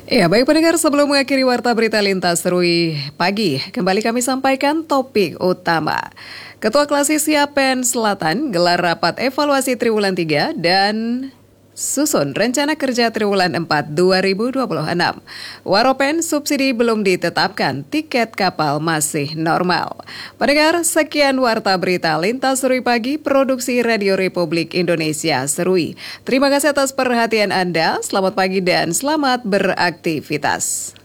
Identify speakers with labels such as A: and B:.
A: Ya, baik pendengar, sebelum mengakhiri Warta Berita Lintas Serui pagi, kembali kami sampaikan topik utama. Ketua Klasis Yapen Selatan gelar rapat evaluasi Triwulan 3 dan susun rencana kerja Triwulan 4 2026. Waropen subsidi belum ditetapkan, tiket kapal masih normal. Pendengar, sekian Warta Berita Lintas Serui pagi, produksi Radio Republik Indonesia Serui. Terima kasih atas perhatian Anda, selamat pagi dan selamat beraktivitas.